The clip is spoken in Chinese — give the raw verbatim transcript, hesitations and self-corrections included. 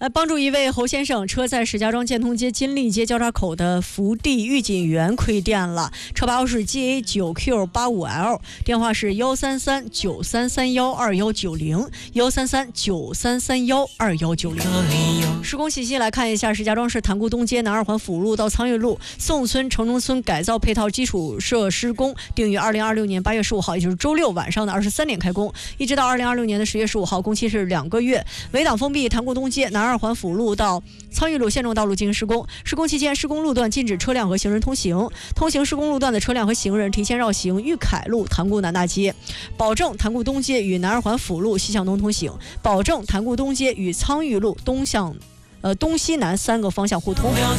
来帮助一位侯先生，车在石家庄建通街金利街交叉口的福地御锦园亏电了，车牌号是 G A 九 Q 八五 L， 电话是幺三三九三三幺二幺九零幺三三九三三幺二幺九零。施工信息来看一下，石家庄市塘沽东街南二环辅路到苍峪路宋村城中村改造配套基础设施工定于二零二六年八月十五号，也就是周六晚上的二十三点开工，一直到二零二六年的十月十五号，工期是两个月。围挡封闭塘沽东街南二环辅路到苍峪路县城道路进行施工，施工期间施工路段禁止车辆和行人通行，通行施工路段的车辆和行人提前绕行玉凯路塘沽南大街，保证塘沽东街与南二环辅路西向东通行，保证塘沽东街与苍峪路东向呃东西南三个方向互通。